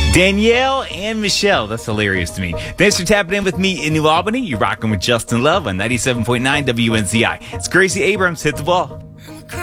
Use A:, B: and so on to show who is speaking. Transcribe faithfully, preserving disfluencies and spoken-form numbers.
A: Danielle and Michelle. That's hilarious to me. Thanks for tapping in with me in New Albany. You're rocking with Justin Love on ninety-seven point nine W N Z I. It's Gracie Abrams. Hit the ball.